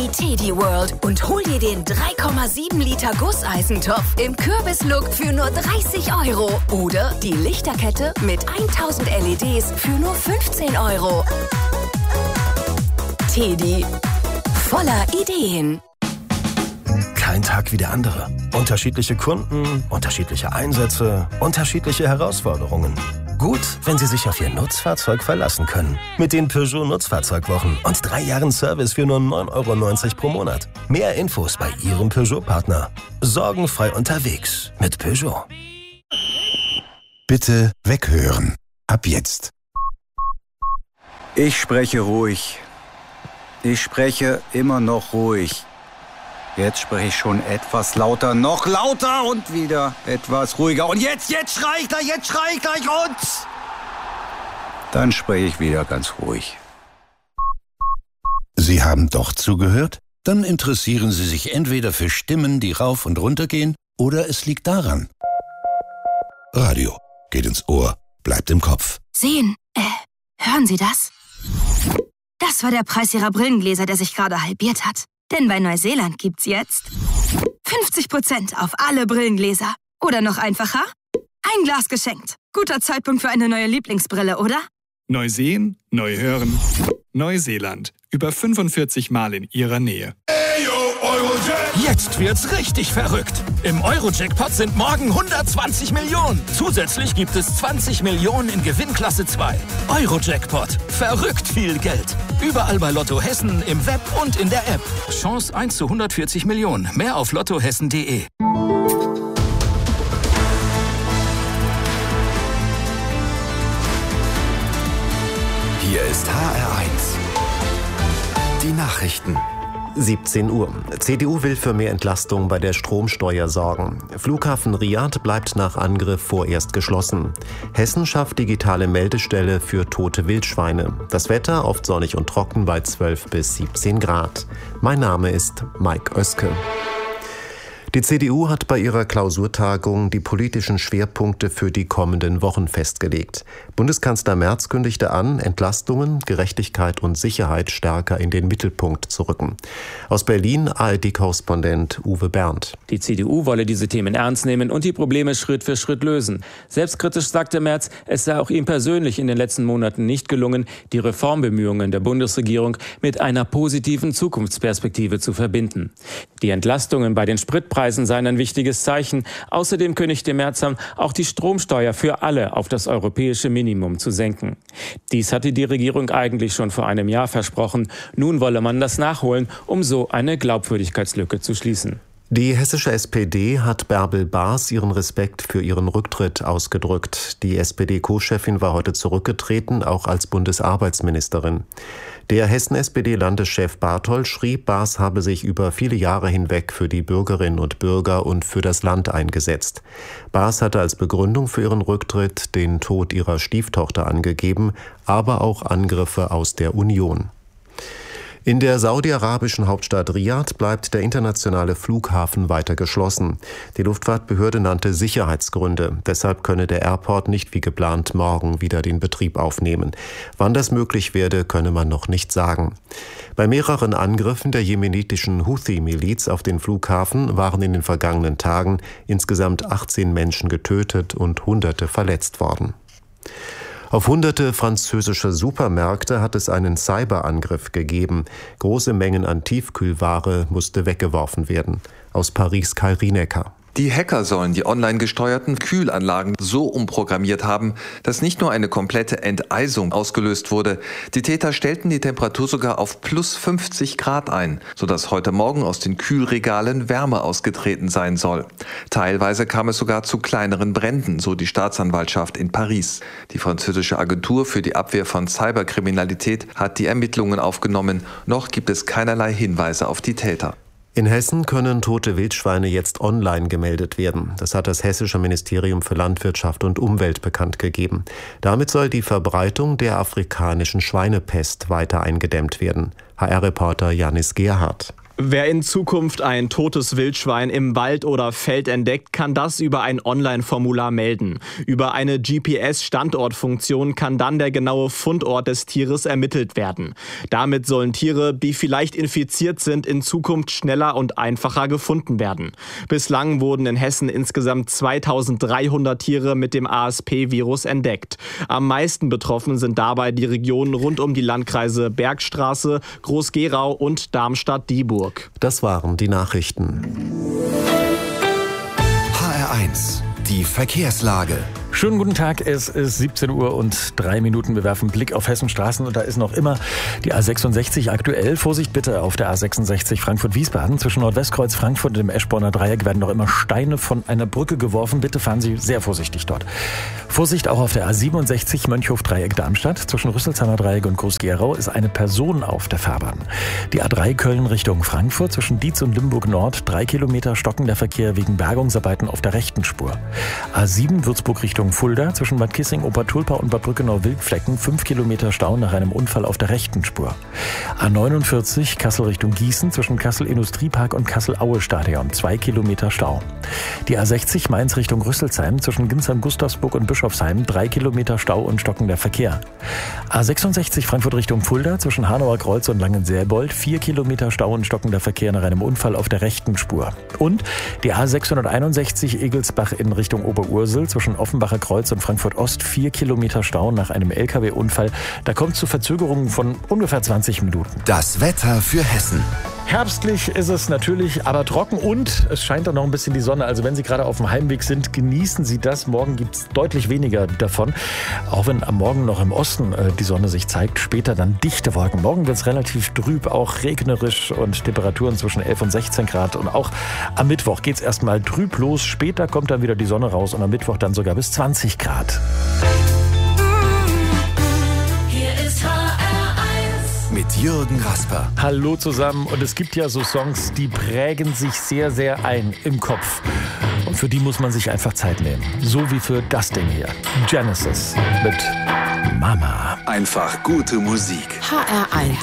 die Teddy World und hol dir den 3,7 Liter Gusseisentopf im Kürbislook für nur 30 € oder die Lichterkette mit 1000 LEDs für nur 15 €. Teddy, voller Ideen. Kein Tag wie der andere. Unterschiedliche Kunden, unterschiedliche Einsätze, unterschiedliche Herausforderungen. Gut, wenn Sie sich auf Ihr Nutzfahrzeug verlassen können. Mit den Peugeot Nutzfahrzeugwochen und 3 Jahren Service für nur 9,90 € pro Monat. Mehr Infos bei Ihrem Peugeot-Partner. Sorgenfrei unterwegs mit Peugeot. Bitte weghören. Ab jetzt. Ich spreche ruhig. Ich spreche immer noch ruhig. Jetzt spreche ich schon etwas lauter, noch lauter und wieder etwas ruhiger. Und jetzt schrei ich gleich und dann spreche ich wieder ganz ruhig. Sie haben doch zugehört? Dann interessieren Sie sich entweder für Stimmen, die rauf und runter gehen, oder es liegt daran. Radio geht ins Ohr, bleibt im Kopf. Sehen, hören Sie das? Das war der Preis Ihrer Brillengläser, der sich gerade halbiert hat. Denn bei Neuseeland gibt's jetzt 50% auf alle Brillengläser. Oder noch einfacher, ein Glas geschenkt. Guter Zeitpunkt für eine neue Lieblingsbrille, oder? Neu sehen, neu hören. Neuseeland. Über 45 Mal in Ihrer Nähe. Jetzt wird's richtig verrückt. Im Euro-Jackpot sind morgen 120 Millionen. Zusätzlich gibt es 20 Millionen in Gewinnklasse 2. Euro-Jackpot. Verrückt viel Geld. Überall bei Lotto Hessen, im Web und in der App. Chance 1 zu 140 Millionen. Mehr auf lottohessen.de. Hier ist HR1. Die Nachrichten. 17 Uhr. CDU will für mehr Entlastung bei der Stromsteuer sorgen. Flughafen Riyadh bleibt nach Angriff vorerst geschlossen. Hessen schafft digitale Meldestelle für tote Wildschweine. Das Wetter oft sonnig und trocken bei 12 bis 17 Grad. Mein Name ist Mike Oeske. Die CDU hat bei ihrer Klausurtagung die politischen Schwerpunkte für die kommenden Wochen festgelegt. Bundeskanzler Merz kündigte an, Entlastungen, Gerechtigkeit und Sicherheit stärker in den Mittelpunkt zu rücken. Aus Berlin ARD-Korrespondent Uwe Berndt. Die CDU wolle diese Themen ernst nehmen und die Probleme Schritt für Schritt lösen. Selbstkritisch sagte Merz, es sei auch ihm persönlich in den letzten Monaten nicht gelungen, die Reformbemühungen der Bundesregierung mit einer positiven Zukunftsperspektive zu verbinden. Die Entlastungen bei den Spritpreisen seien ein wichtiges Zeichen. Außerdem kündigte Merz an, auch die Stromsteuer für alle auf das europäische Minimum zu senken. Dies hatte die Regierung eigentlich schon vor einem Jahr versprochen. Nun wolle man das nachholen, um so eine Glaubwürdigkeitslücke zu schließen. Die hessische SPD hat Bärbel Baas ihren Respekt für ihren Rücktritt ausgedrückt. Die SPD-Co-Chefin war heute zurückgetreten, auch als Bundesarbeitsministerin. Der Hessen-SPD-Landeschef Barthold schrieb, Baas habe sich über viele Jahre hinweg für die Bürgerinnen und Bürger und für das Land eingesetzt. Baas hatte als Begründung für ihren Rücktritt den Tod ihrer Stieftochter angegeben, aber auch Angriffe aus der Union. In der saudi-arabischen Hauptstadt Riyadh bleibt der internationale Flughafen weiter geschlossen. Die Luftfahrtbehörde nannte Sicherheitsgründe. Deshalb könne der Airport nicht wie geplant morgen wieder den Betrieb aufnehmen. Wann das möglich werde, könne man noch nicht sagen. Bei mehreren Angriffen der jemenitischen Houthi-Miliz auf den Flughafen waren in den vergangenen Tagen insgesamt 18 Menschen getötet und Hunderte verletzt worden. Auf hunderte französische Supermärkte hat es einen Cyberangriff gegeben. Große Mengen an Tiefkühlware musste weggeworfen werden. Aus Paris Kai Rienecker. Die Hacker sollen die online gesteuerten Kühlanlagen so umprogrammiert haben, dass nicht nur eine komplette Enteisung ausgelöst wurde. Die Täter stellten die Temperatur sogar auf plus 50 Grad ein, sodass heute Morgen aus den Kühlregalen Wärme ausgetreten sein soll. Teilweise kam es sogar zu kleineren Bränden, so die Staatsanwaltschaft in Paris. Die französische Agentur für die Abwehr von Cyberkriminalität hat die Ermittlungen aufgenommen. Noch gibt es keinerlei Hinweise auf die Täter. In Hessen können tote Wildschweine jetzt online gemeldet werden. Das hat das Hessische Ministerium für Landwirtschaft und Umwelt bekannt gegeben. Damit soll die Verbreitung der afrikanischen Schweinepest weiter eingedämmt werden. HR-Reporter Janis Gerhardt. Wer in Zukunft ein totes Wildschwein im Wald oder Feld entdeckt, kann das über ein Online-Formular melden. Über eine GPS-Standortfunktion kann dann der genaue Fundort des Tieres ermittelt werden. Damit sollen Tiere, die vielleicht infiziert sind, in Zukunft schneller und einfacher gefunden werden. Bislang wurden in Hessen insgesamt 2300 Tiere mit dem ASP-Virus entdeckt. Am meisten betroffen sind dabei die Regionen rund um die Landkreise Bergstraße, Groß-Gerau und Darmstadt-Dieburg. Das waren die Nachrichten. HR1, die Verkehrslage. Schönen guten Tag, es ist 17 Uhr und 3 Minuten. Wir werfen einen Blick auf Hessens Straßen und da ist noch immer die A66 aktuell. Vorsicht bitte auf der A66 Frankfurt-Wiesbaden. Zwischen Nordwestkreuz Frankfurt und dem Eschborner Dreieck werden noch immer Steine von einer Brücke geworfen. Bitte fahren Sie sehr vorsichtig dort. Vorsicht auch auf der A67 Mönchhof-Dreieck Darmstadt. Zwischen Rüsselsheimer Dreieck und Groß-Gerau ist eine Person auf der Fahrbahn. Die A3 Köln Richtung Frankfurt zwischen Dietz und Limburg Nord 3 Kilometer stockender Verkehr wegen Bergungsarbeiten auf der rechten Spur. A7 Würzburg Richtung Fulda zwischen Bad Kissing, Obertulpa und Bad Brückenau-Wildflecken 5 Kilometer Stau nach einem Unfall auf der rechten Spur. A49 Kassel Richtung Gießen zwischen Kassel Industriepark und Kassel-Aue-Stadion 2 Kilometer Stau. Die A60 Mainz Richtung Rüsselsheim zwischen Ginsheim-Gustavsburg und Bischofsheim 3 Kilometer Stau und stockender Verkehr. A66 Frankfurt Richtung Fulda zwischen Hanauer Kreuz und Langensäbold 4 Kilometer Stau und stockender Verkehr nach einem Unfall auf der rechten Spur. Und die A661 Egelsbach in Richtung Oberursel zwischen Offenbacher Kreuz und Frankfurt Ost 4 Kilometer Stau nach einem LKW-Unfall. Da kommt zu Verzögerungen von ungefähr 20 Minuten. Das Wetter für Hessen. Herbstlich ist es natürlich, aber trocken und es scheint auch noch ein bisschen die Sonne. Also wenn Sie gerade auf dem Heimweg sind, genießen Sie das. Morgen gibt es deutlich weniger davon. Auch wenn am Morgen noch im Osten die Sonne sich zeigt, später dann dichte Wolken. Morgen wird es relativ trüb, auch regnerisch und Temperaturen zwischen 11 und 16 Grad. Und auch am Mittwoch geht es erstmal trüb los. Später kommt dann wieder die Sonne raus und am Mittwoch dann sogar bis 20 Grad. Mit Jürgen Rasper. Hallo zusammen. Und es gibt ja so Songs, die prägen sich sehr, sehr ein im Kopf. Und für die muss man sich einfach Zeit nehmen. So wie für das Ding hier. Genesis mit Mama. Einfach gute Musik. HR1.